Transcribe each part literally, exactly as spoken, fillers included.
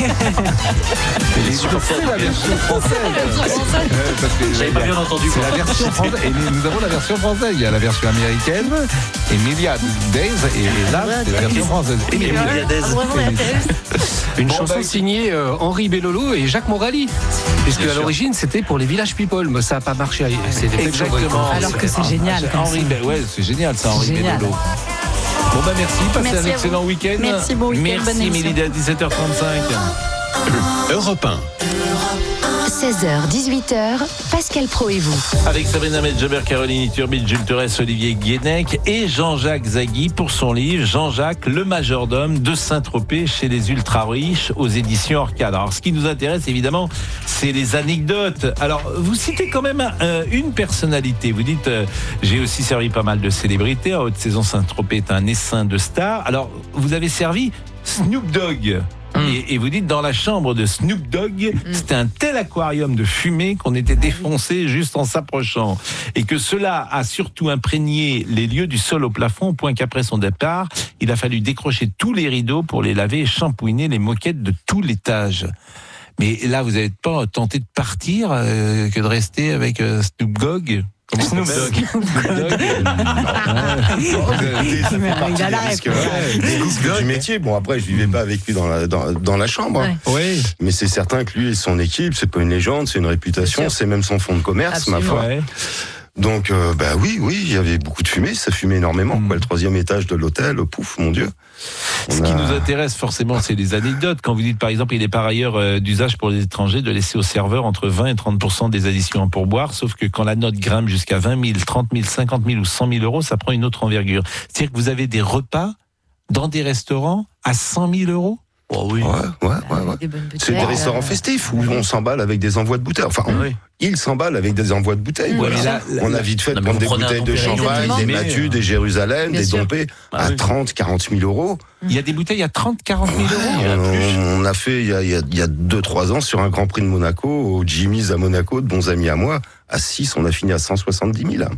Et c'est la version française. Euh, parce que J'avais pas bien entendu. C'est la version française. Et nous avons la version française. Il y a la version américaine, Emilia Days, et là, c'est la version française. Emilia Days. Une Bon, chanson bah, signée euh, Henri Bellolo et Jacques Morali. Puisque Bien à sûr. l'origine, c'était pour les Village People, mais ça n'a pas marché. C'est des Exactement. Alors que c'est génial. comme Henri, ça. ben ouais, c'est génial ça, Henri Génial. Bellolo. Bon bah merci, passez Merci un à vous. excellent week-end. Merci, bon week-end, bonne Merci émission. Mélida, dix-sept heures trente-cinq. Europe un. seize heures dix-huit heures, Pascal Pro et vous. Avec Sabrina Medjeber, Caroline Turbide, Jules Torres, Olivier Guénec et Jean-Jacques Zagui pour son livre Jean-Jacques, le majordome de Saint-Tropez chez les ultra riches aux éditions Orcade. Alors ce qui nous intéresse évidemment, c'est les anecdotes. Alors vous citez quand même euh, une personnalité. Vous dites euh, j'ai aussi servi pas mal de célébrités. En haute saison, Saint-Tropez est un essaim de stars. Alors vous avez servi Snoop Dogg. Et, et vous dites, dans la chambre de Snoop Dogg, mm. c'était un tel aquarium de fumée qu'on était défoncé juste en s'approchant. Et que cela a surtout imprégné les lieux du sol au plafond, au point qu'après son départ, il a fallu décrocher tous les rideaux pour les laver et shampouiner les moquettes de tout l'étage. Mais là, vous n'avez pas tenté de partir euh, que de rester avec euh, Snoop Dogg? Comment Snoop Dogg. Il a la réponse. Du métier. Bon, après, je vivais pas avec lui dans la, dans, dans la chambre. Ouais. Oui. Mais c'est certain que lui et son équipe, c'est pas une légende, c'est une réputation, c'est même son fonds de commerce, Absolument. ma foi. Ouais. Donc, euh, bah oui, oui, il y avait beaucoup de fumée, ça fumait énormément. Mm. Quoi, le troisième étage de l'hôtel, pouf, mon Dieu. Ce On qui a- nous intéresse forcément, c'est les anecdotes. Quand vous dites, par exemple, il est par ailleurs euh, d'usage pour les étrangers de laisser au serveur entre vingt et trente pour cent des additions en pourboire, sauf que quand la note grimpe jusqu'à vingt mille, trente mille, cinquante mille ou cent mille euros, ça prend une autre envergure. C'est-à-dire que vous avez des repas dans des restaurants à cent mille euros? Oh oui. Ouais, ouais, ouais, ouais. Des bonnes C'est des bouteilles, restaurants euh, festifs où on s'emballe avec des envois de bouteilles. Enfin, on- Oui. ils s'emballent avec des envois de bouteilles. Ouais, Voilà. mais là, on là- a vite fait de Non, mais prendre des vous prenez un bouteilles de Dom Pérignon, champagne, des Exactement. Mathieu, des Jérusalem, Bien des sûr. Dompé Ah à oui. trente, quarante mille euros. Il y a des bouteilles à trente, quarante mille euros. y en a plus. On, on a fait il y a, il y a, il y a deux, trois ans sur un Grand Prix de Monaco, au Jimmy's à Monaco, de bons amis à moi. À six, on a fini à cent soixante-dix mille.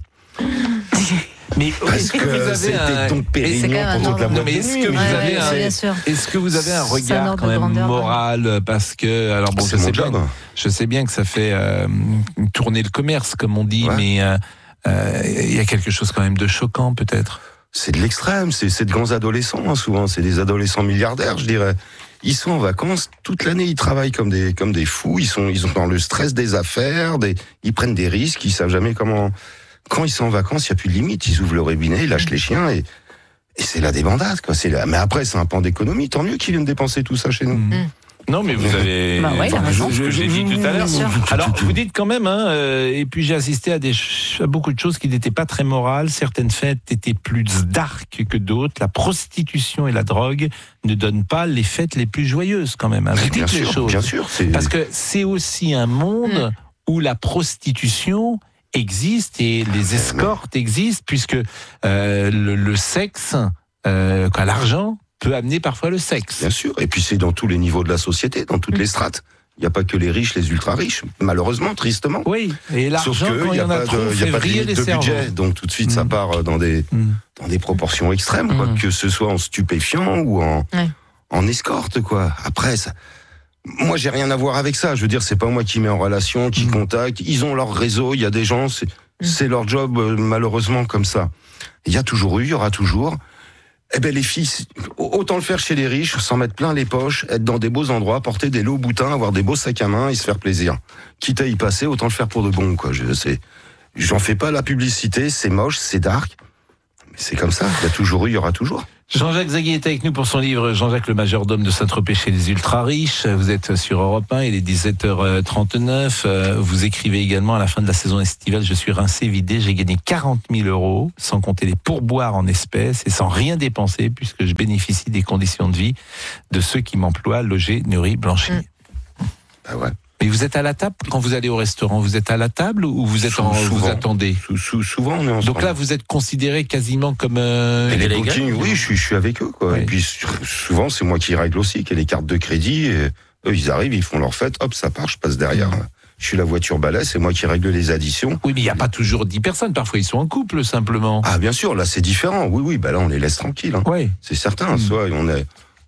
Mais Parce est-ce que que vous avez c'était un... Dom c'est quand Pérignon même pour toute la un Non, boîte mais de est-ce nuit. que vous Ouais, avez ouais, un... bien sûr. Est-ce que vous avez un C'est un regard ordre quand de même grandeur, moral, parce que alors bon, C'est je mon sais job. bien, je sais bien que ça fait euh, tourner le commerce comme on dit, Ouais. mais euh, euh, il y a quelque chose quand même de choquant peut-être. C'est de l'extrême, c'est, c'est de grands adolescents, hein, souvent. C'est des adolescents milliardaires, je dirais. Ils sont en vacances, toute l'année, ils travaillent comme des, comme des fous. Ils sont, ils sont dans le stress des affaires, des, ils prennent des risques, ils savent jamais comment. Quand ils sont en vacances, il n'y a plus de limite. Ils ouvrent le robinet, ils lâchent les chiens et, et c'est la débandade, quoi. C'est la... Mais après, c'est un pan d'économie. Tant mieux qu'ils viennent dépenser tout ça chez nous. Mmh. Non, mais vous avez. Bah ouais, il a Enfin, raison. je, je- j'ai dit tout à l'heure. Bien sûr. Alors, vous dites quand même, hein, euh, et puis j'ai assisté à, des, ch- à beaucoup de choses qui n'étaient pas très morales. Certaines fêtes étaient plus dark que d'autres. La prostitution et la drogue ne donnent pas les fêtes les plus joyeuses, quand même. Hein. Vous Bien dites les sûr, choses. bien sûr. C'est... Parce que c'est aussi un monde où la prostitution existe et les escortes existent, puisque euh, le, le sexe, euh, quoi, l'argent peut amener parfois le sexe. Bien sûr. Et puis c'est dans tous les niveaux de la société, dans toutes les strates. Il n'y a pas que les riches, les ultra riches. Malheureusement, tristement. Oui, et l'argent, Sauf que quand il il y en a de, trop, y a fait pas de vriller limite les de cerveaux. budget. Donc tout de suite, ça Mm. part dans des, Mm. dans des proportions extrêmes, quoi. Mm. Que ce soit en stupéfiant ou en, Ouais. en escorte, quoi. Après, ça, moi, j'ai rien à voir avec ça. Je veux dire, c'est pas moi qui mets en relation, qui Mm. contacte. Ils ont leur réseau. Il y a des gens, c'est, c'est leur job, euh, malheureusement, comme ça. Il y a toujours eu, il y aura toujours. Eh ben, les filles, autant le faire chez les riches, s'en mettre plein les poches, être dans des beaux endroits, porter des lots boutins, avoir des beaux sacs à main et se faire plaisir. Quitte à y passer, autant le faire pour de bon, quoi. Je sais. J'en fais pas la publicité, c'est moche, c'est dark. Mais c'est comme ça. Il y a toujours eu, il y aura toujours. Jean-Jacques Zagui est avec nous pour son livre Jean-Jacques le majordome de Saint-Tropez chez les ultra riches. Vous êtes sur Europe un, il est dix-sept heures trente-neuf. Vous écrivez également à la fin de la saison estivale, je suis rincé, vidé, j'ai gagné quarante mille euros, sans compter les pourboires en espèces et sans rien dépenser, puisque je bénéficie des conditions de vie de ceux qui m'emploient, logés, nourris, blanchis. Mm. Bah ouais. Mais vous êtes à la table quand vous allez au restaurant, vous êtes à la table ou vous êtes en, Souvent. vous attendez? Sou- sou- souvent, on est ensemble. Donc là, vous êtes considéré quasiment comme euh, Et les les bookings, gars, oui, je suis, je suis avec eux, quoi. Oui. Et puis, souvent, c'est moi qui règle aussi, qui ai les cartes de crédit, et eux, ils arrivent, ils font leur fête, hop, ça part, je passe derrière. Je suis la voiture balai, c'est moi qui règle les additions. Oui, mais il n'y a pas toujours dix personnes. Parfois, ils sont en couple, simplement. Ah, bien sûr, là, c'est différent. Oui, oui, bah là, on les laisse tranquilles, hein. Oui. C'est certain. Mm. Soit on est,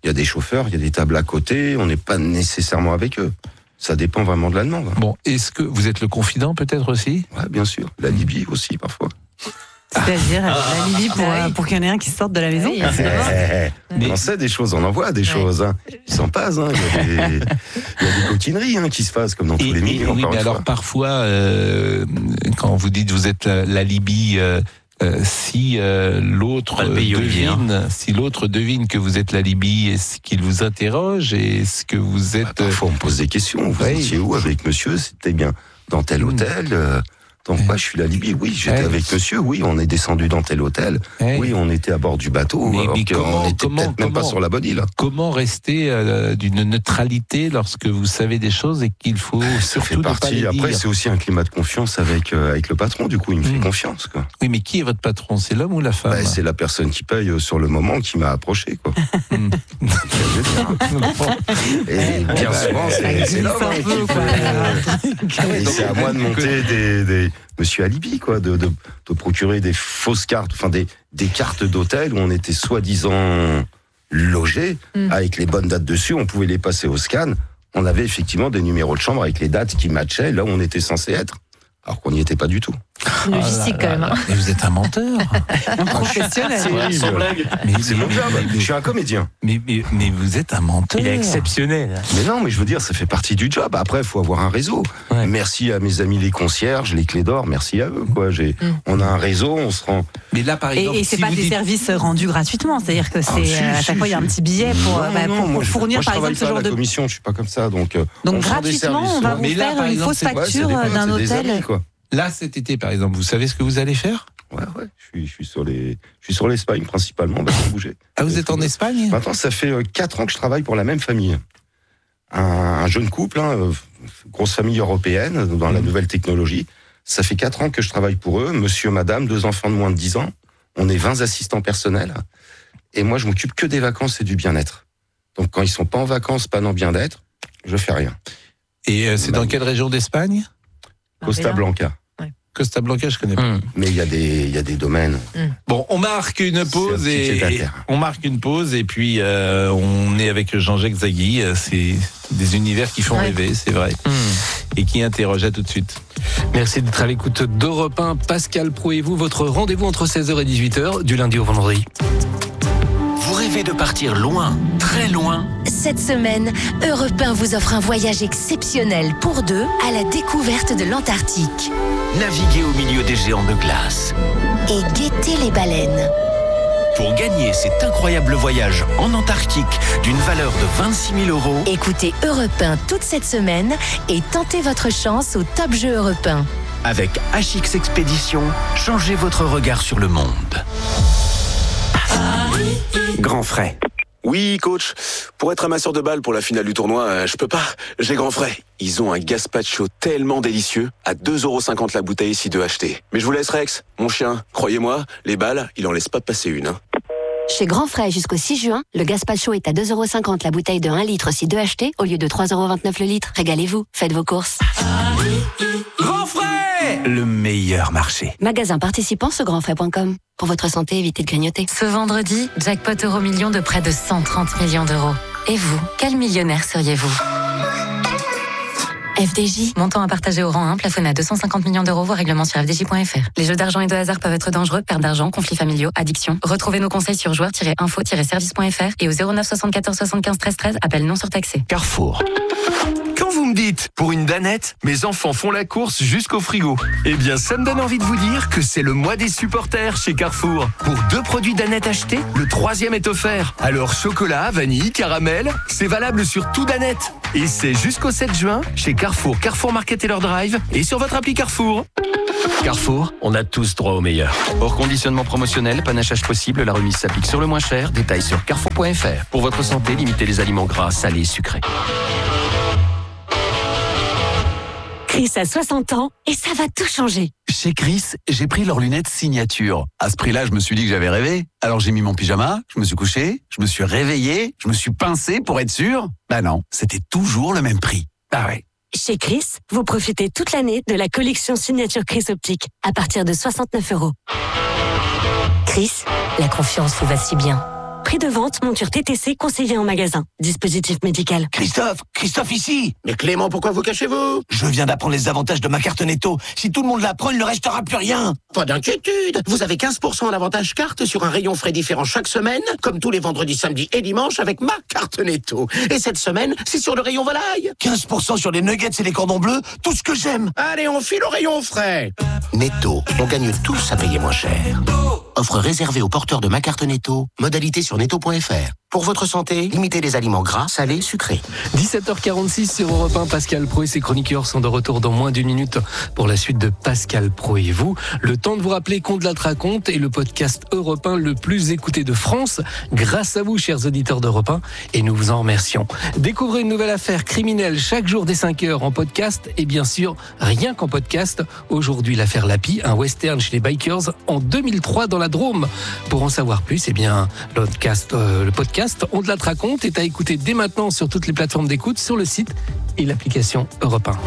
Il y a des chauffeurs, il y a des tables à côté, on n'est pas nécessairement avec eux. Ça dépend vraiment de la demande. Bon, est-ce que vous êtes le confident peut-être aussi ? Ouais, bien sûr. La Libye aussi, parfois. C'est-à-dire la Libye pour, Ah oui. euh, pour qu'il y en ait un qui sorte de la maison. Oui, évidemment. Mais on sait des choses, on en voit des choses. Hein. Il s'en passe, hein. il, y a des, il y a des coquineries hein, qui se passent, comme dans tous Et, les et- milieux. oui, encore mais une alors fois. parfois, euh, quand vous dites vous êtes la, la Libye, euh, euh, si euh, l'autre Pas le pays Olivier, devine, si l'autre devine que vous êtes la Libye, est-ce qu'il vous interroge et est-ce que vous êtes Bah, parfois, on me pose des questions. Vous Oui. étiez où avec monsieur? C'était bien dans tel hôtel euh, Donc, Ouais. moi, je suis la Libye. Oui, j'étais Ouais. avec monsieur. Oui, on est descendu dans tel hôtel. Ouais. Oui, on était à bord du bateau. Mais- alors mais qu'on comment- était comment- peut-être même pas comment- sur la bonne île. Comment rester euh, d'une neutralité lorsque vous savez des choses et qu'il faut Ça surtout fait ne pas partie. les Après, dire. c'est aussi un climat de confiance avec euh, avec le patron. Du coup, il me fait Mm. confiance. Quoi. Oui, mais qui est votre patron? C'est l'homme ou la femme? Bah, c'est la personne qui paye euh, sur le moment qui m'a approché. Quoi. Mm. Et bien souvent, c'est c'est l'homme hein, qui fait, euh, et c'est à moi de monter des, des Monsieur Alibi, quoi, de, de, de procurer des fausses cartes, enfin des, des cartes d'hôtel où on était soi-disant logés Mm. avec les bonnes dates dessus. On pouvait les passer au scan. On avait effectivement des numéros de chambre avec les dates qui matchaient là où on était censé être, alors qu'on n'y était pas du tout. Une logistique quand même. hein. Mais vous êtes un menteur. Un professionnel. horrible. Sans blague. Mais, C'est mon mais- job. mais- Je suis un comédien. mais, mais, mais vous êtes un menteur. Il est exceptionnel. Mais non, mais je veux dire, ça fait partie du job. Après, il faut avoir un réseau. Ouais. Merci à mes amis les concierges, les clés d'or, merci à eux. Quoi. J'ai, Mm. on a un réseau, on se rend. Mais là, par exemple, Et, et c'est si pas vous des dites- services rendus gratuitement, c'est-à-dire que c'est Ah, si, euh, à si, chaque fois il y a un si. petit billet pour, euh, Non, bah, non, pour, moi, pour je- fournir moi, je par travaille exemple ce pas à genre la de. commission, je suis pas comme ça. Donc, euh, Donc on vend des gratuitement, services, on va ouais. vous Mais là, faire par une exemple, fausse c'est- Ouais, c'est facture des euh, potes, d'un c'est des hôtel. amis, quoi. Là, cet été, par exemple, vous savez ce que vous allez faire? Ouais, ouais. Je suis, je suis sur les, je suis sur l'Espagne principalement. Bah, sans bouger. Ah, vous êtes en Espagne? Maintenant, ça fait euh, quatre ans que je travaille pour la même famille. Un, un jeune couple, hein, euh, grosse famille européenne dans la Mhm. nouvelle technologie. Ça fait quatre ans que je travaille pour eux. Monsieur, madame, deux enfants de moins de dix ans. On est vingt assistants personnels. Et moi, je m'occupe que des vacances et du bien-être. Donc, quand ils sont pas en vacances, pas dans bien-être, je fais rien. Et euh, c'est Bah, dans quelle région d'Espagne? Costa Blanca. Costa Blanca, je connais pas. Hum. Mais il y a des, il y a des domaines. Bon, on marque une pause C'est un petit et, pied à et terre. on marque une pause et puis euh, on est avec Jean-Jacques Zagui. Euh, C'est des univers qui font Ouais. rêver, c'est vrai, Hum. et qui interrogent. À tout de suite. Merci d'être à l'écoute d'Europe un. Pascal Pro et vous, votre rendez-vous entre seize heures et dix-huit heures, du lundi au vendredi. Vous rêvez de partir loin, très loin? Cette semaine, Europe un vous offre un voyage exceptionnel pour deux à la découverte de l'Antarctique. Naviguez au milieu des géants de glace. Et guettez les baleines. Pour gagner cet incroyable voyage en Antarctique d'une valeur de vingt-six mille euros, Écoutez Europe un toute cette semaine et tentez votre chance au Top Jeu Europe un. avec H X Expédition, changez votre regard sur le monde. Grand frais. Oui, coach. Pour être amasseur de balles pour la finale du tournoi, euh, je peux pas. J'ai grand frais. Ils ont un gazpacho tellement délicieux, à deux euros cinquante la bouteille si deux achetés. Mais je vous laisse, Rex. Mon chien, croyez-moi, les balles, il en laisse pas passer une. Hein. Chez Grand Frais jusqu'au six juin, le gazpacho est à deux euros cinquante la bouteille de un litre si deux achetés au lieu de trois euros vingt-neuf le litre. Régalez-vous, faites vos courses. Grand frais, le meilleur marché. Magasin participant sur grandfrais point com. Pour votre santé, évitez de grignoter. Ce vendredi, jackpot euro million de près de cent trente millions d'euros. Et vous, quel millionnaire seriez-vous? F D J. Montant à partager au rang un, plafonné à deux cent cinquante millions d'euros, voire règlement sur f d j point f r. Les jeux d'argent et de hasard peuvent être dangereux, perte d'argent, conflits familiaux, addiction. Retrouvez nos conseils sur joueurs tiret info tiret service point f r et au zéro neuf soixante-quatorze soixante-quinze treize treize, appel non surtaxé. Carrefour. Quand vous me dites, pour une danette, mes enfants font la course jusqu'au frigo, eh bien ça me donne envie de vous dire que c'est le mois des supporters chez Carrefour. Pour deux produits danette achetés, le troisième est offert. Alors chocolat, vanille, caramel, c'est valable sur tout danette. Et c'est jusqu'au sept juin chez Carrefour, Carrefour Market et leur drive et sur votre appli Carrefour. Carrefour, on a tous droit au meilleur. Hors conditionnement promotionnel, panachage possible, la remise s'applique sur le moins cher. Détails sur carrefour point f r. Pour votre santé, limitez les aliments gras, salés, sucrés. Chris a soixante ans et ça va tout changer. Chez Chris, j'ai pris leurs lunettes signature. À ce prix-là, je me suis dit que j'avais rêvé. Alors j'ai mis mon pyjama, je me suis couché, je me suis réveillé, je me suis pincé pour être sûr. Bah non, c'était toujours le même prix. Bah ouais. Chez Chris, vous profitez toute l'année de la collection signature Chris Optique à partir de soixante-neuf euros. Chris, la confiance vous va si bien. prix de vente, monture T T C conseillée en magasin. Dispositif médical. Christophe, Christophe ici. Mais Clément, pourquoi vous cachez-vous? Je viens d'apprendre les avantages de ma carte Netto. Si tout le monde la prend, il ne restera plus rien. Pas d'inquiétude. Vous avez quinze pour cent à l'avantage carte sur un rayon frais différent chaque semaine, comme tous les vendredis, samedis et dimanches avec ma carte Netto. Et cette semaine, c'est sur le rayon volaille. quinze pour cent sur les nuggets et les cordons bleus, tout ce que j'aime. Allez, on file au rayon frais. Netto, on gagne tous à payer moins cher. Offre réservée aux porteurs de ma carte Netto. Modalité sur netto point f r. Pour votre santé, limitez les aliments gras, salés, sucrés. dix-sept heures quarante-six sur Europe un, Pascal Pro et ses chroniqueurs sont de retour dans moins d'une minute pour la suite de Pascal Pro et vous. Le temps de vous rappeler qu'on de la raconte est le podcast Europe un le plus écouté de France, grâce à vous, chers auditeurs d'Europe un, et nous vous en remercions. Découvrez une nouvelle affaire criminelle chaque jour dès cinq heures en podcast et bien sûr, rien qu'en podcast. Aujourd'hui, l'affaire Lapi, un western chez les Bikers en deux mille trois dans la Drôme. Pour en savoir plus, eh bien, le podcast, euh, le podcast On de la raconte est à écouter dès maintenant sur toutes les plateformes d'écoute, sur le site et l'application Europe un.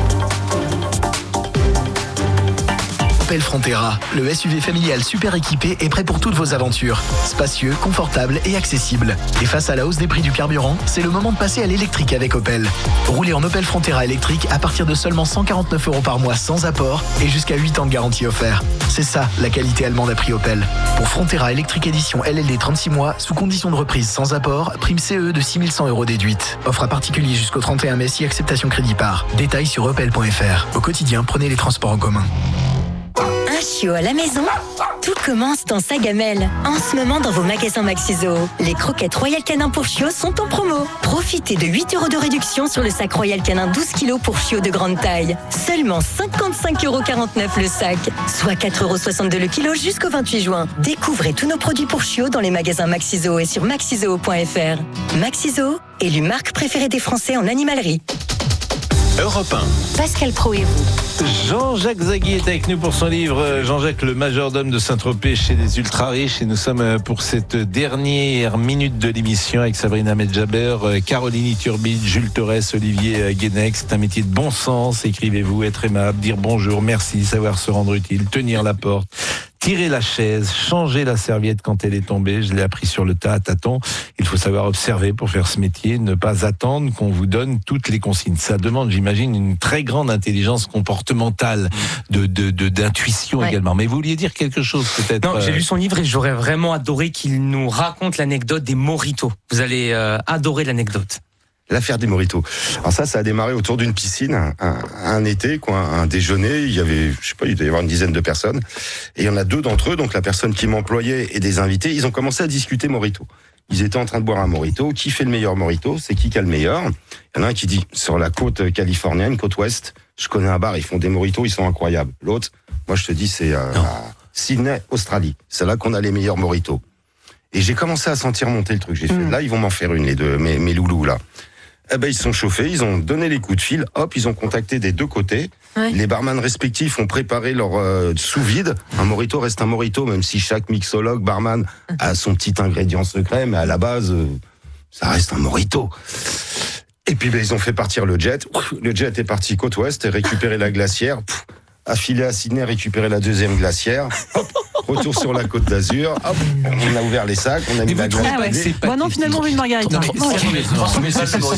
Opel Frontera, le S U V familial super équipé est prêt pour toutes vos aventures. Spacieux, confortable et accessible. Et face à la hausse des prix du carburant, c'est le moment de passer à l'électrique avec Opel. Roulez en Opel Frontera électrique à partir de seulement cent quarante-neuf euros par mois sans apport et jusqu'à huit ans de garantie offert. C'est ça, la qualité allemande à prix Opel. Pour Frontera électrique édition L L D trente-six mois, sous condition de reprise sans apport, prime C E de six mille cent euros déduite. Offre à particulier jusqu'au trente et un mai si acceptation crédit par. Détails sur opel point f r. Au quotidien, prenez les transports en commun. Un chiot à la maison? Tout commence dans sa gamelle. En ce moment, dans vos magasins Maxiso, les croquettes Royal Canin pour chiots sont en promo. Profitez de huit euros de réduction sur le sac Royal Canin douze kilos pour chiots de grande taille. Seulement cinquante-cinq euros quarante-neuf le sac, soit quatre euros soixante-deux le kilo jusqu'au vingt-huit juin. Découvrez tous nos produits pour chiots dans les magasins Maxiso et sur maxizoo point f r. Maxiso, élu marque préférée des Français en animalerie. Europe un. Pascal Pro et vous. Jean-Jacques Zagui est avec nous pour son livre Jean-Jacques le majordome de Saint-Tropez chez les ultra riches, et nous sommes pour cette dernière minute de l'émission avec Sabrina Medjaber, Caroline Iturbide, Jules Torres, Olivier Guénec. C'est un métier de bon sens, écrivez-vous, être aimable, dire bonjour, merci, savoir se rendre utile, tenir la porte, tirer la chaise, changer la serviette quand elle est tombée. Je l'ai appris sur le tas à tâtons. Il faut savoir observer pour faire ce métier, ne pas attendre qu'on vous donne toutes les consignes. Ça demande, j'imagine, une très grande intelligence comportementale, de, de, de, d'intuition ouais. également. Mais vous vouliez dire quelque chose peut-être? Non, j'ai lu son livre et j'aurais vraiment adoré qu'il nous raconte l'anecdote des mojitos. Vous allez euh, adorer l'anecdote. L'affaire des mojitos. Alors ça, ça a démarré autour d'une piscine, un, un été, quoi, un déjeuner. Il y avait, je sais pas, il devait y avoir une dizaine de personnes. Et il y en a deux d'entre eux, donc la personne qui m'employait et des invités, ils ont commencé à discuter mojito. Ils étaient en train de boire un mojito. Qui fait le meilleur mojito? C'est qui qui a le meilleur? Il y en a un qui dit, sur la côte californienne, côte ouest, je connais un bar, ils font des mojitos, ils sont incroyables. L'autre, moi je te dis, c'est euh, à Sydney, Australie. C'est là qu'on a les meilleurs mojitos. Et j'ai commencé à sentir monter le truc. J'ai fait, mmh. là, ils vont m'en faire une, les deux, mes, mes loulous, là. Eh ben, ils se sont chauffés, ils ont donné les coups de fil, hop, ils ont contacté des deux côtés. Ouais. Les barman respectifs ont préparé leur euh, sous-vide. Un mojito reste un mojito, même si chaque mixologue, barman, a son petit ingrédient secret, mais à la base, euh, ça reste un mojito. Et puis, ben, ils ont fait partir le jet. Le jet est parti côte ouest et récupéré la glacière. Pff, affilé à Sydney, récupéré la deuxième glacière. Hop, retour sur la Côte d'Azur. Hop, on a ouvert les sacs, on a mis la glace. Ah ouais. Moi non, finalement, j'ai une margarita. Non, mais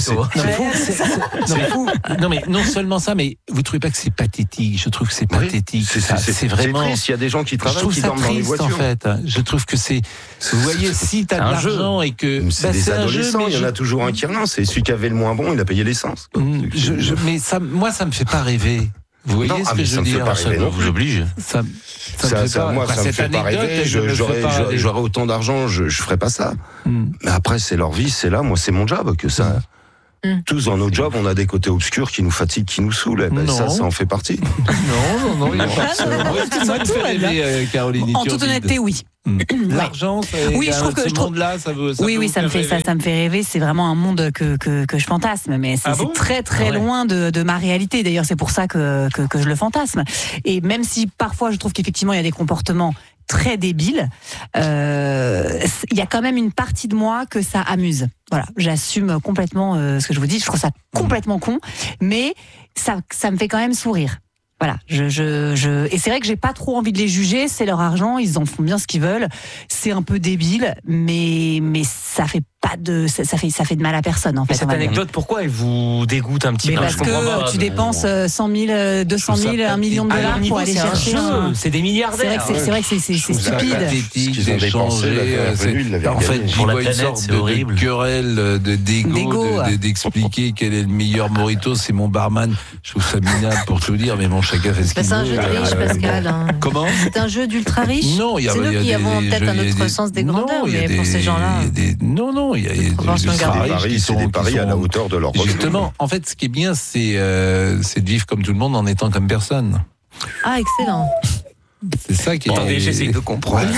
non, mais non seulement ça, mais vous trouvez pas que c'est pathétique? Je trouve que c'est pathétique. Oui, c'est, c'est, c'est, c'est vraiment. C'est triste. Il y a des gens qui travaillent, qui dorment dans les voitures. En fait, je trouve que c'est. Vous voyez, si t'as de l'argent et que c'est des adolescents, il y en a toujours un qui relance. C'est celui qui avait le moins bon, il a payé l'essence. Mais ça, moi, ça me fait pas rêver. Vous voyez non, ce que ah, je veux dire? Ça non, vous oblige. Ça, ça, ça, me ça pas, moi, ça me fait pas rêver. Je, j'aurais, j'aurais, j'aurais autant d'argent, je, je ferais pas ça. Mm. Mais après, c'est leur vie, c'est là. Moi, c'est mon job que ça. Mm. Tous dans nos jobs, on a des côtés obscurs qui nous fatiguent, qui nous saoulent. Ben, ça, ça en fait partie. non, non, non. Il y a pas de Caroline. En toute honnêteté, oui. L'argent, ça, oui, je trouve que ce je trouve... monde-là, ça veut, ça oui, oui, ça me fait rêver. ça, ça me fait rêver. C'est vraiment un monde que que, que je fantasme, mais c'est, ah bon c'est très très ah ouais. loin de, de ma réalité. D'ailleurs, c'est pour ça que, que que je le fantasme. Et même si parfois je trouve qu'effectivement il y a des comportements très débiles, euh, il y a quand même une partie de moi que ça amuse. Voilà, j'assume complètement euh, ce que je vous dis. Je trouve ça complètement con, mais ça ça me fait quand même sourire. Voilà, je, je, je, et c'est vrai que j'ai pas trop envie de les juger. C'est leur argent, ils en font bien ce qu'ils veulent. C'est un peu débile, mais mais ça fait pas de, ça, ça fait ça fait de mal à personne en fait. Mais cette anecdote, pourquoi elle vous dégoûte un petit mais peu? parce que pas, tu dépenses cent mille, deux cent mille, un million de dollars pour aller chercher. Un... C'est des milliardaires. C'est vrai que c'est, c'est, vrai que c'est, c'est, c'est stupide. Pathétique d'échanger. En fait, j'y vois une sorte de querelle, de d'égo, d'expliquer quel est le meilleur mojito. C'est mon barman. Je trouve ça minable pour tout dire, mais bon, chacun fait ce qu'il veut. C'est un jeu de riche, Pascal. Comment? C'est un jeu d'ultra riche. Non, il y a. C'est nous qui avons peut-être un autre sens des grandeurs, mais pour ces gens-là. Non, non, il y a des ultra riches qui sont des paris à la hauteur de leur revenus. Justement, en fait, ce qui est bien, c'est c'est de vivre comme tout le monde en étant comme personne. Ah, excellent. C'est ça qui est. Attendez, j'essaye de comprendre.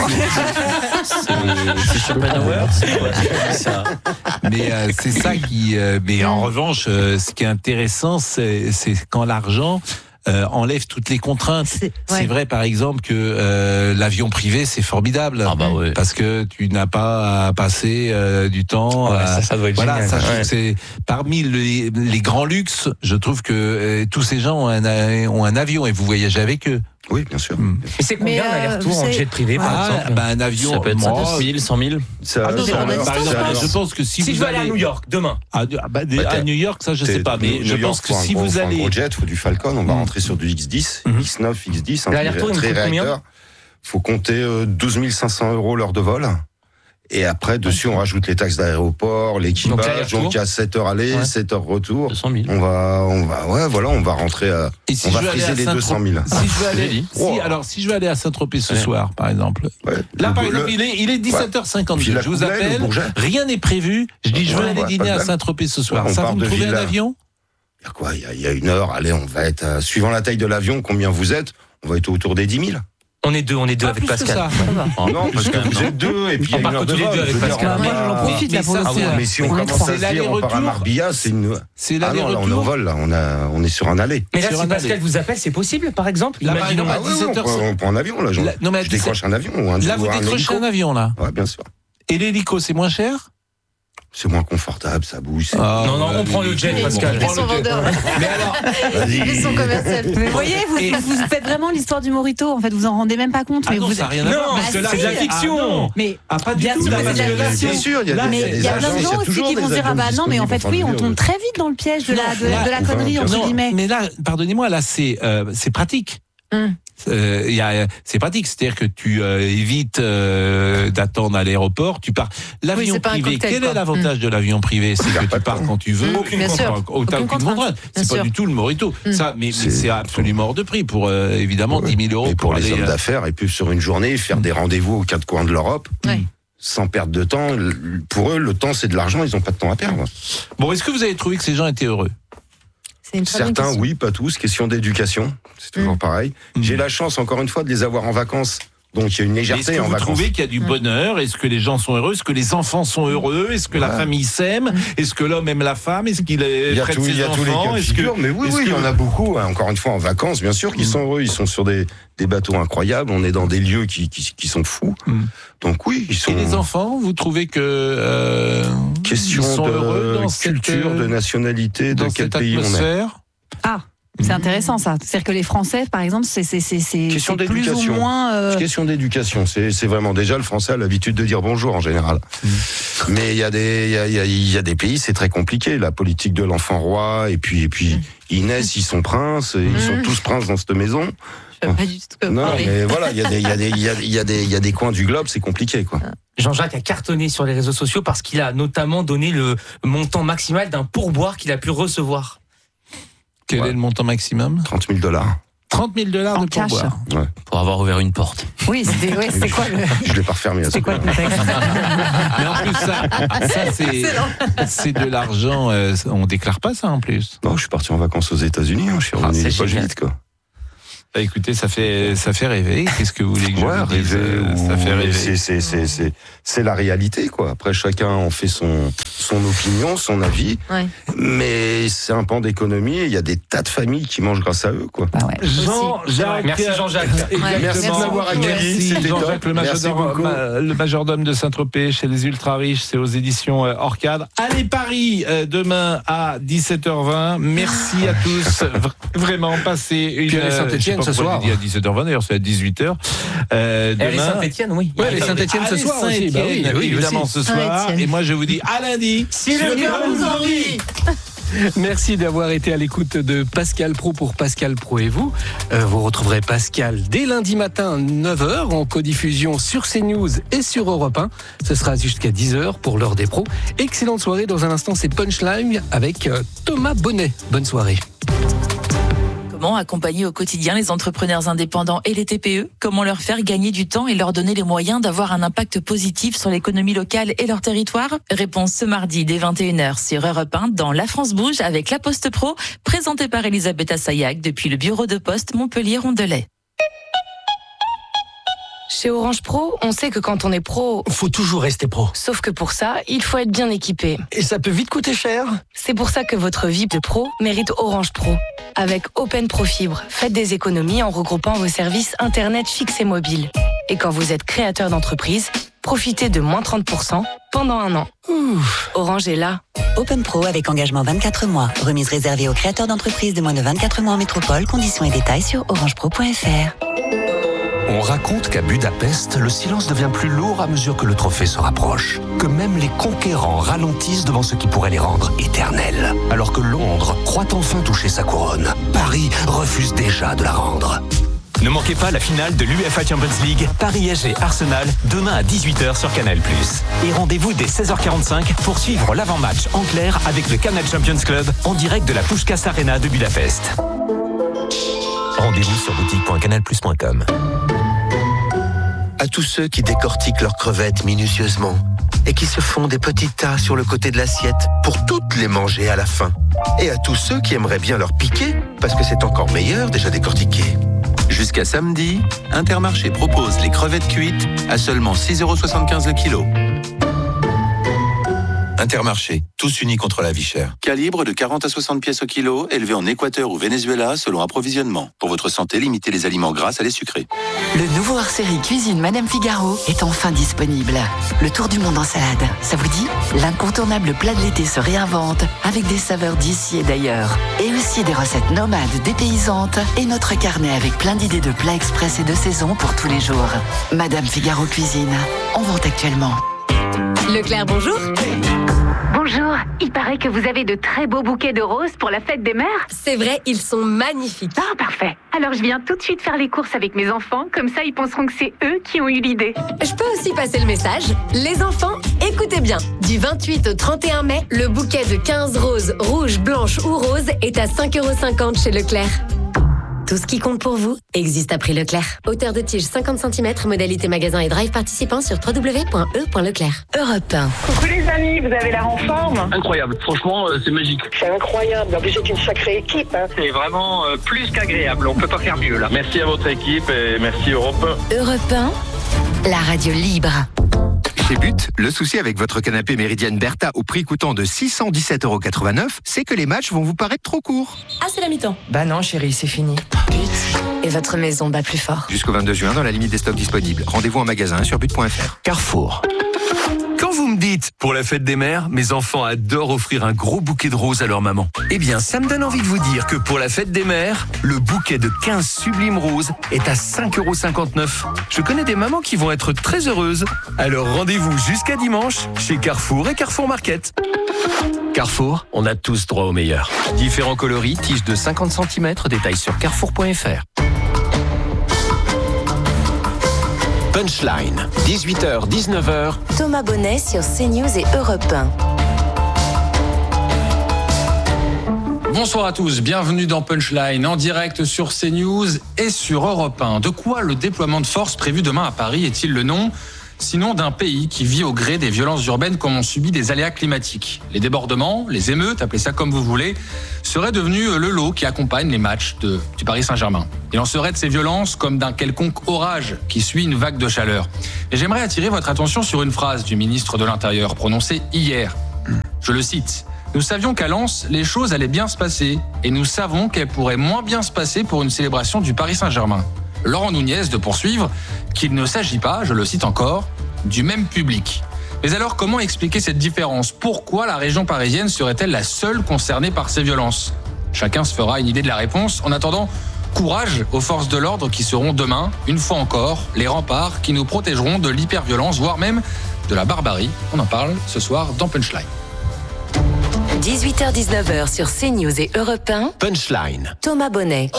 C'est Schopenhauer, c'est quoi ça? Mais euh, c'est ça qui. Euh, mais en revanche, euh, ce qui est intéressant, c'est, c'est quand l'argent euh, enlève toutes les contraintes. C'est, ouais. c'est vrai, par exemple, que euh, l'avion privé, c'est formidable. Ah bah ouais. Parce que tu n'as pas à passer euh, du temps. Ouais, à, ça, ça doit être voilà, génial. Ça, ouais. c'est parmi les, les grands luxes. Je trouve que euh, tous ces gens ont un, ont un avion et vous voyagez avec eux. Oui, bien sûr. Mmh. Et c'est combien euh, l'aller-retour en jet privé, par ah, exemple? bah, un avion, ça peut être moi, deux mille, cent mille. Ça, ah non, ça, mais ça, par exemple, je pense que si, si vous je veux allez aller à New York demain. À, bah, bah, à New York, ça je sais pas, mais New je York, pense que si gros, vous allez. Un gros jet, il faut du Falcon, on va mmh. rentrer sur du X dix, mmh. X neuf, X dix, un très réacteur. Il faut compter euh, douze mille cinq cents euros l'heure de vol. Et après, dessus, on rajoute les taxes d'aéroport, l'équipage, donc il y a sept heures aller, ouais. sept heures retour. deux cent mille. On va, on va, ouais, voilà, on va rentrer à, et si on va friser les deux cent mille. Si je veux aller, si, oh. alors, si je veux aller à Saint-Tropez ce ouais. soir, par exemple. Ouais. Là, par le, exemple, il est, il est dix-sept heures cinquante-deux. Ouais. Je vous appelle. Rien n'est prévu. Je dis, je veux ouais, aller ouais, dîner à Saint-Tropez ce soir. Ouais, ça, vous me trouvez un avion? Il y a quoi? Il y a, il y a une heure. Allez, on va être, euh, suivant la taille de l'avion, combien vous êtes, on va être autour des dix mille. On est deux, on est deux pas avec Pascal. Ça. Oh, non, parce que vous êtes deux, et puis il y a une heure de vol. Deux avec Pascal. Moi, j'en profite, là, pour le coup. Mais si on commence à se dire, on part à Marbella, c'est une... C'est ah non, là, on est au vol, là, on, a, on est sur un aller. Mais là, si Pascal vous appelle, c'est possible, par exemple? Là, par exemple, à dix-sept heures, on prend un avion, là. Je décroche un avion ou un Là, vous décrochez un avion, là? Ouais, bien sûr. Et l'hélico, c'est moins cher? C'est moins confortable, ça bouge. Ah, non, non, on prend le jet, Pascal. Il fait son vendeur. Mais alors, il fait son commercial. Mais vous voyez, vous, et... vous faites vraiment l'histoire du Mojito. En fait, vous en rendez même pas compte. Ah mais non, vous ça n'a rien à voir. Parce que là, c'est de la fiction. Mais après, bien sûr, c'est de la fiction. Bien sûr, il y a des Il y a plein de gens aussi qui vont dire ah bah non, mais en fait oui, on tombe très vite dans le piège de la de la connerie entre guillemets. Mais là, pardonnez-moi, là c'est c'est pratique. Euh, y a, c'est pratique, c'est-à-dire que tu euh, évites euh, d'attendre à l'aéroport, tu pars. L'avion oui, privé, cocktail, quel quoi. Est l'avantage mmh. de l'avion privé? C'est que tu pars quand tu veux, aucune contrainte. Aucune contrainte. C'est pas sûr. Du tout le Mojito. Mmh. Ça, mais c'est, mais c'est absolument hors de prix pour euh, évidemment ouais. dix mille euros. Et pour, pour les aller, hommes d'affaires, et puis sur une journée, faire des rendez-vous aux quatre coins de l'Europe. Ouais. Sans perdre de temps. Pour eux, le temps, c'est de l'argent, ils n'ont pas de temps à perdre. Bon, est-ce que vous avez trouvé que ces gens étaient heureux? Certains, oui, pas tous. Question d'éducation, c'est toujours mmh. pareil. Mmh. J'ai la chance, encore une fois, de les avoir en vacances. Donc, il y a une légèreté est-ce que en vous vacances. Vous trouvez qu'il y a du bonheur? Est-ce que les gens sont heureux? Est-ce que les enfants sont heureux? Est-ce que ouais. la famille s'aime? Est-ce que l'homme aime la femme? Est-ce qu'il est près de ses enfants? Il y a tous les cas de figure, mais oui, oui, il y en a beaucoup. Encore une fois, en vacances, bien sûr, qui mmh. sont heureux. Ils sont sur des, des bateaux incroyables. On est dans des lieux qui, qui, qui sont fous. Mmh. Donc oui, ils sont... Et les enfants, vous trouvez que... Euh, Question ils sont de heureux dans culture, cette, de nationalité, de quel pays on est. Ah, c'est intéressant ça. C'est-à-dire que les Français, par exemple, c'est c'est c'est c'est question c'est plus ou moins. Euh... Question d'éducation. C'est c'est vraiment déjà le Français a l'habitude de dire bonjour en général. Mmh. Mais il y a des il y a il y a, il y a des pays c'est très compliqué. La politique de l'enfant roi et puis et puis mmh. ils naissent, ils sont princes, et mmh. ils sont tous princes dans cette maison. Je sais pas du tout non, parler. Mais voilà, il y a des il y a des il y a il y a des il y a des coins du globe, c'est compliqué quoi. Jean-Jacques a cartonné sur les réseaux sociaux parce qu'il a notamment donné le montant maximal d'un pourboire qu'il a pu recevoir. Quel ouais. est le montant maximum? trente mille dollars. trente mille dollars de pourboire. Ouais. Pour avoir ouvert une porte. Oui, c'était ouais, c'est quoi le... Je l'ai pas refermé. C'est quoi le contexte? Mais en plus, ça, ça c'est, c'est de l'argent. Euh, on déclare pas ça en plus. Non, je suis parti en vacances aux États-Unis. Hein, je suis revenu ah, pas vite, quoi. Bah, écoutez, ça fait ça fait rêver. Qu'est-ce que vous voulez que ouais, je vous dise? Rêver, ça fait rêver. C'est c'est c'est c'est c'est la réalité, quoi. Après, chacun en fait son son opinion, son avis. Ouais. Mais c'est un pan d'économie et il y a des tas de familles qui mangent grâce à eux, quoi. Bah ouais. Jean-Jacques. Merci Jean-Jacques. Exactement. Merci de m'avoir accueilli. Merci C'était Jean-Jacques, top. le Merci majordome, beaucoup. ma- le majordome de Saint-Tropez chez les ultra riches. C'est aux éditions euh, hors cadre. Allez Paris euh, demain à dix-sept heures vingt. Merci à tous. V- vraiment passez une. Puis allez euh, Saint-Étienne je sais pas ce pourquoi soir. j'ai dit à dix-sept heures vingt. D'ailleurs c'est à dix-huit heures. Euh, Elle est demain. Saint-Etienne, oui. Ouais, les Saint-Étienne ce Allez, soir aussi. Bah oui, Saint-Étienne, oui, évidemment aussi. ce soir. Saint-Étienne. Et moi je vous dis à lundi. Si le cœur vous en dit. Merci d'avoir été à l'écoute de Pascal Pro pour Pascal Pro et vous. Euh, vous retrouverez Pascal dès lundi matin neuf heures en codiffusion sur CNews et sur Europe un. Ce sera jusqu'à dix heures pour l'heure des pros. Excellente soirée. Dans un instant, c'est Punchline avec euh, Thomas Bonnet. Bonne soirée. Comment accompagner au quotidien les entrepreneurs indépendants et les T P E? Comment leur faire gagner du temps et leur donner les moyens d'avoir un impact positif sur l'économie locale et leur territoire? Réponse ce mardi dès vingt et une heures sur Europe un dans La France Bouge avec La Poste Pro, présentée par Elisabeth Assayag depuis le bureau de poste Montpellier-Rondelet. Chez Orange Pro, on sait que quand on est pro, Faut toujours rester pro. sauf que pour ça, il faut être bien équipé. Et ça peut vite coûter cher. C'est pour ça que votre vie de pro mérite Orange Pro. Avec Open Pro Fibre, faites des économies en regroupant vos services Internet fixes et mobiles. Et quand vous êtes créateur d'entreprise, profitez de moins trente pour cent pendant un an. Ouf. Orange est là. Open Pro avec engagement vingt-quatre mois. Remise réservée aux créateurs d'entreprises de moins de vingt-quatre mois en métropole. Conditions et détails sur orangepro point f r. On raconte qu'à Budapest, le silence devient plus lourd à mesure que le trophée se rapproche. Que même les conquérants ralentissent devant ce qui pourrait les rendre éternels. Alors que Londres croit enfin toucher sa couronne, Paris refuse déjà de la rendre. Ne manquez pas la finale de l'U E F A Champions League, Paris S G Arsenal, demain à dix-huit heures sur Canal plus. Et rendez-vous dès seize heures quarante-cinq pour suivre l'avant-match en clair avec le Canal Champions Club en direct de la Puskás Arena de Budapest. Rendez-vous sur boutique point canal plus point com. À tous ceux qui décortiquent leurs crevettes minutieusement et qui se font des petits tas sur le côté de l'assiette pour toutes les manger à la fin. Et à tous ceux qui aimeraient bien leur piquer parce que c'est encore meilleur déjà décortiqué. Jusqu'à samedi, Intermarché propose les crevettes cuites à seulement six euros soixante-quinze le kilo. Intermarché, tous unis contre la vie chère. Calibre de quarante à soixante pièces au kilo, élevé en Équateur ou Venezuela selon approvisionnement. Pour votre santé, limitez les aliments gras à les sucrés. Le nouveau hors-série Cuisine Madame Figaro est enfin disponible. Le tour du monde en salade, ça vous dit? L'incontournable plat de l'été se réinvente avec des saveurs d'ici et d'ailleurs. Et aussi des recettes nomades, dépaysantes et notre carnet avec plein d'idées de plats express et de saison pour tous les jours. Madame Figaro Cuisine, en vente actuellement. Leclerc, bonjour. Bonjour, il paraît que vous avez de très beaux bouquets de roses pour la fête des mères. C'est vrai, ils sont magnifiques. Ah, parfait. Alors je viens tout de suite faire les courses avec mes enfants, comme ça ils penseront que c'est eux qui ont eu l'idée. Je peux aussi passer le message. Les enfants, écoutez bien. Du vingt-huit au trente et un mai, le bouquet de quinze roses, rouges, blanches ou roses est à cinq euros cinquante chez Leclerc. Tout ce qui compte pour vous existe à prix Leclerc. Hauteur de tige cinquante centimètres, modalité magasin et drive participant sur w w w point e point leclerc. Europe un. Coucou les amis, vous avez l'air en forme? Incroyable, franchement euh, c'est magique. C'est incroyable, en plus c'est une sacrée équipe. Hein. C'est vraiment euh, plus qu'agréable, on peut pas faire mieux là. Merci à votre équipe et merci Europe un. Europe un, la radio libre. Chez But, le souci avec votre canapé Méridienne Bertha au prix coûtant de six cent dix-sept euros quatre-vingt-neuf, c'est que les matchs vont vous paraître trop courts. Ah, c'est la mi-temps. Bah non, chérie, c'est fini. But, et votre maison bat plus fort. Jusqu'au vingt-deux juin, dans la limite des stocks disponibles. Rendez-vous en magasin sur but point f r. Carrefour. Quand vous me dites, pour la fête des mères, mes enfants adorent offrir un gros bouquet de roses à leur maman. Eh bien, ça me donne envie de vous dire que pour la fête des mères, le bouquet de quinze sublimes roses est à cinq euros cinquante-neuf. Je connais des mamans qui vont être très heureuses. Alors rendez-vous jusqu'à dimanche chez Carrefour et Carrefour Market. Carrefour, on a tous droit au meilleur. Différents coloris, tiges de cinquante centimètres, détails sur carrefour point f r. Punchline, dix-huit heures dix-neuf heures. Thomas Bonnet sur CNews et Europe un. Bonsoir à tous, bienvenue dans Punchline, en direct sur CNews et sur Europe un. De quoi le déploiement de force prévu demain à Paris est-il le nom ? Sinon d'un pays qui vit au gré des violences urbaines comme on subit des aléas climatiques. Les débordements, les émeutes, appelez ça comme vous voulez, seraient devenus le lot qui accompagne les matchs de, du Paris Saint-Germain. Il en serait de ces violences comme d'un quelconque orage qui suit une vague de chaleur. Et j'aimerais attirer votre attention sur une phrase du ministre de l'Intérieur prononcée hier. Je le cite. Nous savions qu'à Lens, les choses allaient bien se passer et nous savons qu'elles pourraient moins bien se passer pour une célébration du Paris Saint-Germain. Laurent Nunez de poursuivre qu'il ne s'agit pas, je le cite encore, du même public. Mais alors, comment expliquer cette différence ? Pourquoi la région parisienne serait-elle la seule concernée par ces violences ? Chacun se fera une idée de la réponse. En attendant, courage aux forces de l'ordre qui seront demain, une fois encore, les remparts qui nous protégeront de l'hyperviolence, voire même de la barbarie. On en parle ce soir dans Punchline. dix-huit heures dix-neuf heures sur CNews et Europe un. Punchline. Thomas Bonnet.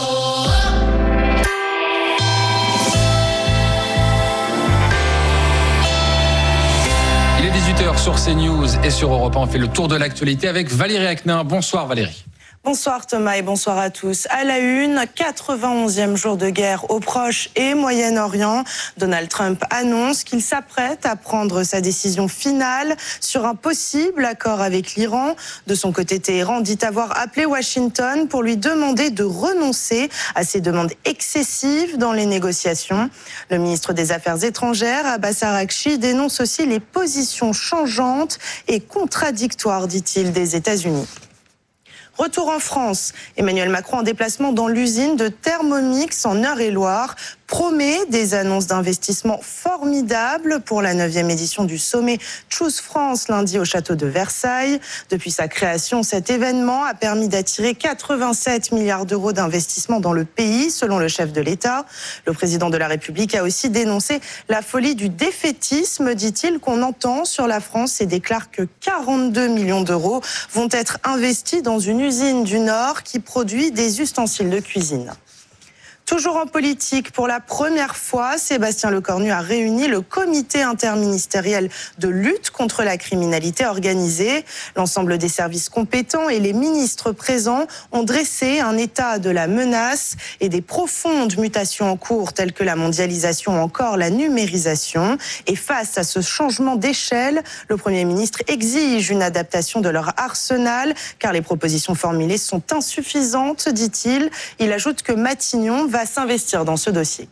Il est dix-huit heures sur CNews et sur Europe un. On fait le tour de l'actualité avec Valérie Acnin. Bonsoir Valérie. Bonsoir Thomas et bonsoir à tous. À la une, quatre-vingt-onzième jour de guerre au Proche et Moyen-Orient. Donald Trump annonce qu'il s'apprête à prendre sa décision finale sur un possible accord avec l'Iran. De son côté, Téhéran dit avoir appelé Washington pour lui demander de renoncer à ses demandes excessives dans les négociations. Le ministre des Affaires étrangères, Abbas Araghchi, dénonce aussi les positions changeantes et contradictoires, dit-il, des États-Unis. Retour en France, Emmanuel Macron en déplacement dans l'usine de Thermomix en Eure-et-Loire promet des annonces d'investissement formidables pour la neuvième édition du sommet Choose France lundi au château de Versailles. Depuis sa création, cet événement a permis d'attirer quatre-vingt-sept milliards d'euros d'investissement dans le pays, selon le chef de l'État. Le président de la République a aussi dénoncé la folie du défaitisme, dit-il, qu'on entend sur la France et déclare que quarante-deux millions d'euros vont être investis dans une usine du Nord qui produit des ustensiles de cuisine. Toujours en politique, pour la première fois, Sébastien Lecornu a réuni le comité interministériel de lutte contre la criminalité organisée. L'ensemble des services compétents et les ministres présents ont dressé un état de la menace et des profondes mutations en cours telles que la mondialisation ou encore la numérisation. Et face à ce changement d'échelle, le Premier ministre exige une adaptation de leur arsenal car les propositions formulées sont insuffisantes, dit-il. Il ajoute que Matignon va s'investir dans ce dossier.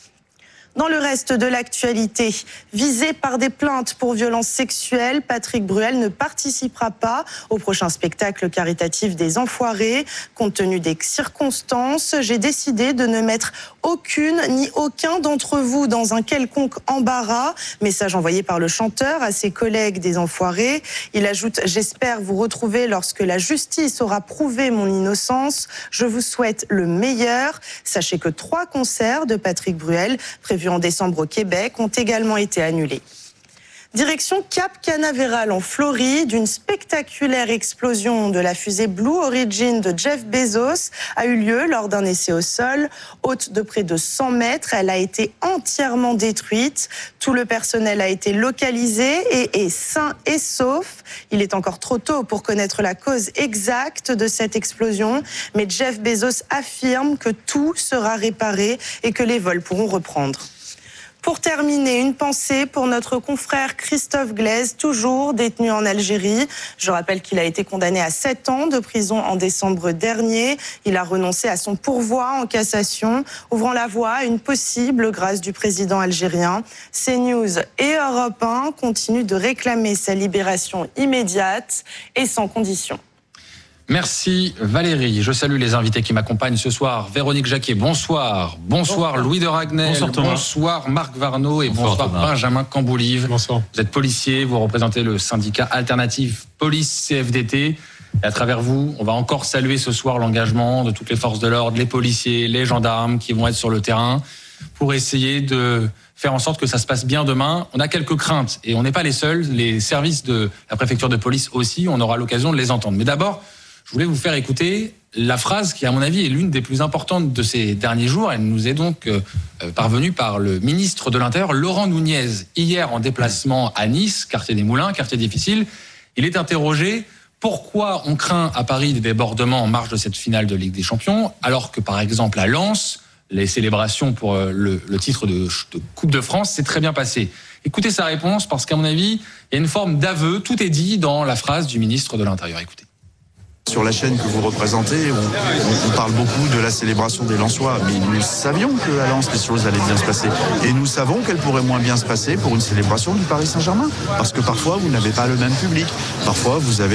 Dans le reste de l'actualité, visé par des plaintes pour violences sexuelles, Patrick Bruel ne participera pas au prochain spectacle caritatif des Enfoirés. Compte tenu des circonstances, j'ai décidé de ne mettre aucune ni aucun d'entre vous dans un quelconque embarras. Message envoyé par le chanteur à ses collègues des Enfoirés. Il ajoute « J'espère vous retrouver lorsque la justice aura prouvé mon innocence. Je vous souhaite le meilleur. » Sachez que trois concerts de Patrick Bruel prévus en décembre au Québec ont également été annulés. Direction Cap Canaveral en Floride, une spectaculaire explosion de la fusée Blue Origin de Jeff Bezos a eu lieu lors d'un essai au sol. Haute de près de cent mètres, elle a été entièrement détruite. Tout le personnel a été localisé et est sain et sauf. Il est encore trop tôt pour connaître la cause exacte de cette explosion, mais Jeff Bezos affirme que tout sera réparé et que les vols pourront reprendre. Pour terminer, une pensée pour notre confrère Christophe Glaise, toujours détenu en Algérie. Je rappelle qu'il a été condamné à sept ans de prison en décembre dernier. Il a renoncé à son pourvoi en cassation, ouvrant la voie à une possible grâce du président algérien. CNews et Europe un continuent de réclamer sa libération immédiate et sans condition. Merci Valérie. Je salue les invités qui m'accompagnent ce soir. Véronique Jacquet, bonsoir. Bonsoir, bonsoir. Louis de Ragnel. Bonsoir Thomas. Bonsoir Marc Varnaud et bonsoir, bonsoir Benjamin Camboulive. Bonsoir. Vous êtes policier, vous représentez le syndicat alternatif Police C F D T. Et à travers vous, on va encore saluer ce soir l'engagement de toutes les forces de l'ordre, les policiers, les gendarmes qui vont être sur le terrain pour essayer de faire en sorte que ça se passe bien demain. On a quelques craintes et on n'est pas les seuls. Les services de la préfecture de police aussi, on aura l'occasion de les entendre. Mais d'abord, je voulais vous faire écouter la phrase qui, à mon avis, est l'une des plus importantes de ces derniers jours. Elle nous est donc euh, parvenue par le ministre de l'Intérieur, Laurent Nunez. Hier, en déplacement à Nice, quartier des Moulins, quartier difficile, il est interrogé pourquoi on craint à Paris des débordements en marge de cette finale de Ligue des Champions, alors que, par exemple, à Lens, les célébrations pour le, le titre de, de Coupe de France s'est très bien passé. Écoutez sa réponse, parce qu'à mon avis, il y a une forme d'aveu. Tout est dit dans la phrase du ministre de l'Intérieur. Écoutez. Sur la chaîne que vous représentez, on, on, on parle beaucoup de la célébration des Lensois, mais nous savions qu'à Lens, les choses allaient bien se passer. Et nous savons qu'elles pourraient moins bien se passer pour une célébration du Paris Saint-Germain. Parce que parfois, vous n'avez pas le même public. Parfois, vous avez